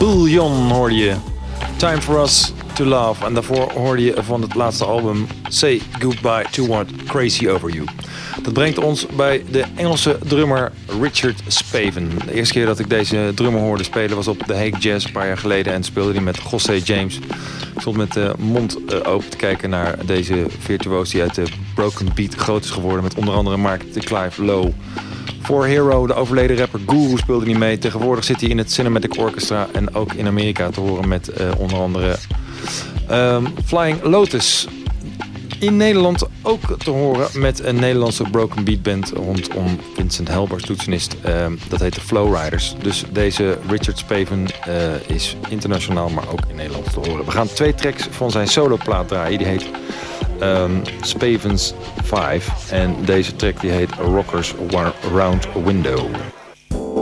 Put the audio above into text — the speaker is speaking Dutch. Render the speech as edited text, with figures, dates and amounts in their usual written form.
Bullion hoorde je. Time for Us to Love. En daarvoor hoorde je van het laatste album Say Goodbye to What Crazy Over You. Dat brengt ons bij de Engelse drummer Richard Spaven. De eerste keer dat ik deze drummer hoorde spelen was op de Hague Jazz een paar jaar geleden. En speelde hij met José James. Ik stond met de mond open te kijken naar deze virtuoos die uit de Broken Beat groot is geworden. Met onder andere Mark de Clive Lowe. Voor Hero, de overleden rapper Guru, speelde hij mee. Tegenwoordig zit hij in het Cinematic Orchestra en ook in Amerika te horen met onder andere Flying Lotus. In Nederland ook te horen met een Nederlandse broken beat band rondom Vincent Helbers, toetsenist. Dat heet de Flowriders. Dus deze Richard Spaven is internationaal, maar ook in Nederland te horen. We gaan 2 tracks van zijn soloplaat draaien. Die heet Spaven's 5. En deze track die heet Rockers Round a Window.